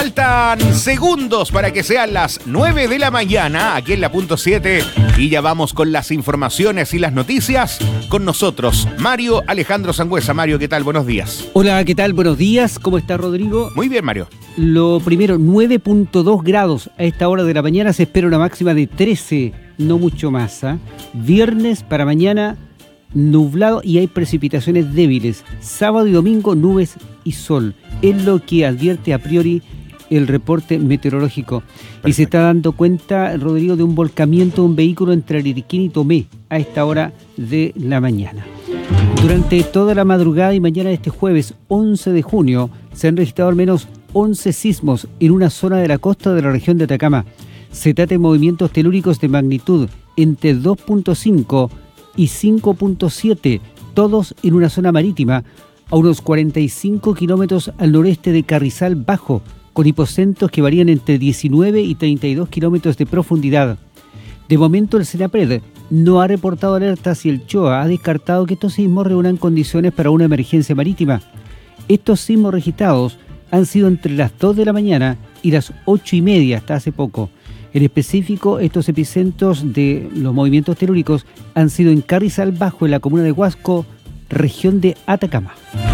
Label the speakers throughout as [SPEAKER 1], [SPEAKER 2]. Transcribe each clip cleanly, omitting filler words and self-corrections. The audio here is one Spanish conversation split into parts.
[SPEAKER 1] Faltan segundos para que sean las 9 de la mañana, aquí en la punto 7, y ya vamos con las informaciones y las noticias. Con nosotros, Mario Alejandro Sangüesa. Mario, ¿qué tal? Buenos días.
[SPEAKER 2] Hola, ¿qué tal? Buenos días. ¿Cómo está, Rodrigo?
[SPEAKER 1] Muy bien, Mario.
[SPEAKER 2] Lo primero, 9.2 grados. A esta hora de la mañana se espera una máxima de 13, no mucho más. Viernes para mañana, nublado y hay precipitaciones débiles. Sábado y domingo, nubes y sol. Es lo que advierte a priori el reporte meteorológico. Perfecto. Y se está dando cuenta, Rodrigo, de un volcamiento de un vehículo entre Aririquín y Tomé a esta hora de la mañana. Durante toda la madrugada y mañana de este jueves 11 de junio se han registrado al menos 11 sismos en una zona de la costa de la región de Atacama. Se trata de movimientos telúricos de magnitud entre 2.5 y 5.7, todos en una zona marítima, a unos 45 kilómetros al noreste de Carrizal Bajo, con hipocentros que varían entre 19 y 32 kilómetros de profundidad. De momento el SENAPRED no ha reportado alertas y el CHOA ha descartado que estos sismos reúnan condiciones para una emergencia marítima. Estos sismos registrados han sido entre las 2 de la mañana y las 8:30 hasta hace poco. En específico, estos epicentros de los movimientos telúricos han sido en Carrizal Bajo, en la comuna de Huasco, región de Atacama.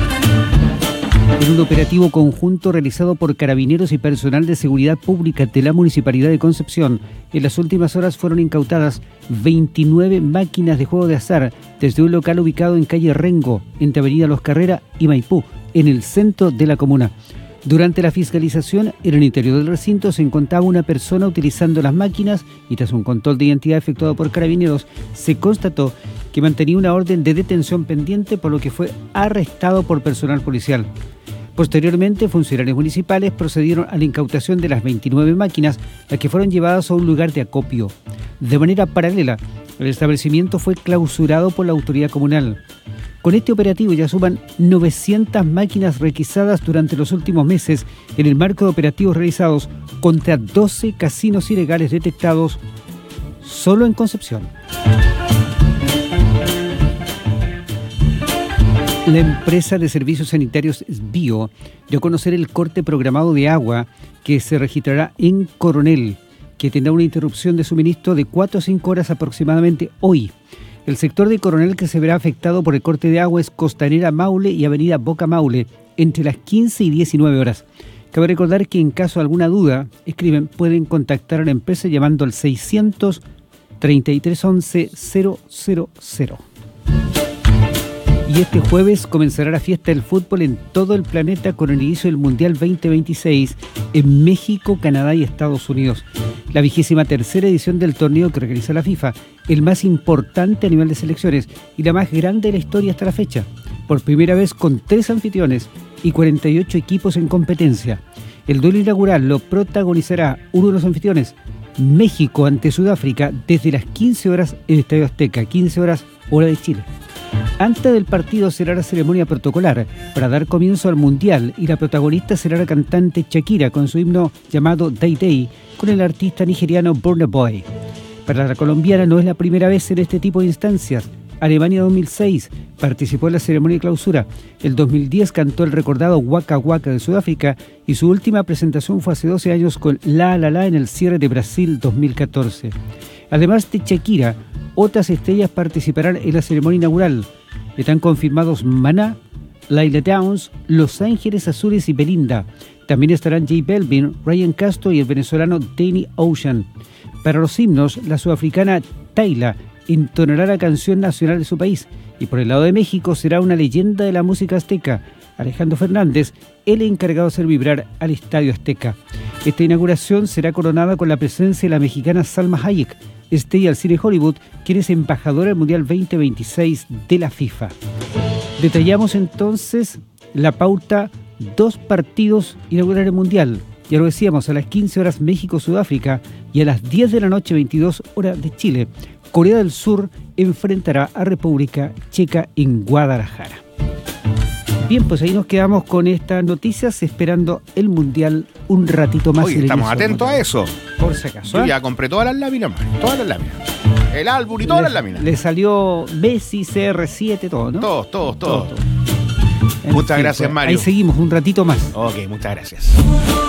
[SPEAKER 2] En un operativo conjunto realizado por carabineros y personal de seguridad pública de la Municipalidad de Concepción, en las últimas horas fueron incautadas 29 máquinas de juego de azar desde un local ubicado en calle Rengo, entre Avenida Los Carrera y Maipú, en el centro de la comuna. Durante la fiscalización, en el interior del recinto se encontraba una persona utilizando las máquinas y tras un control de identidad efectuado por carabineros, se constató que mantenía una orden de detención pendiente, por lo que fue arrestado por personal policial. Posteriormente, funcionarios municipales procedieron a la incautación de las 29 máquinas, las que fueron llevadas a un lugar de acopio. De manera paralela, el establecimiento fue clausurado por la autoridad comunal. Con este operativo ya suman 900 máquinas requisadas durante los últimos meses en el marco de operativos realizados contra 12 casinos ilegales detectados solo en Concepción. La empresa de servicios sanitarios SBIO dio a conocer el corte programado de agua que se registrará en Coronel, que tendrá una interrupción de suministro de 4 a 5 horas aproximadamente hoy. El sector de Coronel que se verá afectado por el corte de agua es Costanera Maule y Avenida Boca Maule, entre las 15 y 19 horas. Cabe recordar que en caso de alguna duda, pueden contactar a la empresa llamando al 600 3311 000. Y este jueves comenzará la fiesta del fútbol en todo el planeta con el inicio del Mundial 2026 en México, Canadá y Estados Unidos. La 23ª edición del torneo que organiza la FIFA, el más importante a nivel de selecciones y la más grande de la historia hasta la fecha. Por primera vez con 3 anfitriones y 48 equipos en competencia. El duelo inaugural lo protagonizará uno de los anfitriones, México ante Sudáfrica, desde las 15 horas en el Estadio Azteca, 15 horas hora de Chile. Antes del partido será la ceremonia protocolar para dar comienzo al Mundial y la protagonista será la cantante Shakira con su himno llamado Day Day con el artista nigeriano Burna Boy. Para la colombiana no es la primera vez en este tipo de instancias. Alemania 2006 participó en la ceremonia de clausura. El 2010 cantó el recordado Waka Waka de Sudáfrica y su última presentación fue hace 12 años con La La La en el cierre de Brasil 2014. Además de Shakira, otras estrellas participarán en la ceremonia inaugural. Están confirmados Maná, Laila Downs, Los Ángeles Azules y Belinda. También estarán J Balvin, Ryan Castro y el venezolano Danny Ocean. Para los himnos, la sudafricana Tayla entonará la canción nacional de su país. Y por el lado de México será una leyenda de la música azteca, Alejandro Fernández, el encargado de hacer vibrar al Estadio Azteca. Esta inauguración será coronada con la presencia de la mexicana Salma Hayek, estrella del cine Hollywood, quien es embajadora del Mundial 2026 de la FIFA. Detallamos entonces la pauta: 2 partidos inaugurarán el Mundial. Ya lo decíamos, a las 15 horas México-Sudáfrica y a las 10 de la noche, 22 horas de Chile, Corea del Sur enfrentará a República Checa en Guadalajara. Bien, pues ahí nos quedamos con estas noticias, esperando el Mundial un ratito más.
[SPEAKER 1] Oye, estamos atentos a eso.
[SPEAKER 2] Por si acaso.
[SPEAKER 1] Yo ya compré todas las láminas, todas las láminas. El álbum y todas las láminas.
[SPEAKER 2] Le salió Messi, CR7, todo, ¿no?
[SPEAKER 1] Todo. Muchas gracias,
[SPEAKER 2] pues,
[SPEAKER 1] Mario.
[SPEAKER 2] Ahí seguimos un ratito más.
[SPEAKER 1] Ok, muchas gracias.